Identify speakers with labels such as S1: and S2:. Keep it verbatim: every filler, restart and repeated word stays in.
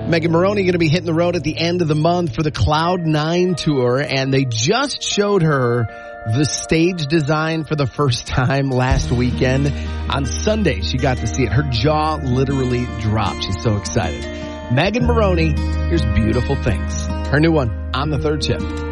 S1: Megan Moroney going to be hitting the road at the end of the month for the Cloud Nine Tour, and they just showed her the stage design for the first time last weekend. On Sunday, she got to see it. Her jaw literally dropped. She's so excited. Megan Moroney, here's Beautiful Things. Her new one on the third shift.